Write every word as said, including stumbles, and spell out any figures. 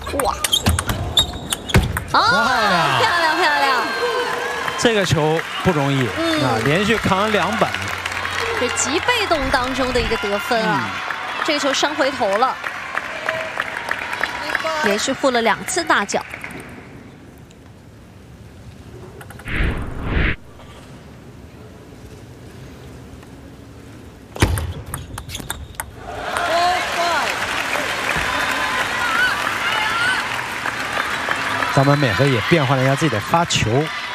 哇！哦，漂亮漂亮！ 这个球不容易，嗯、啊，连续扛两板。 这极被动当中的一个得分啊，嗯、这个球伤回头了，连续护了两次大脚。 张本美和也变换了一下自己的发球。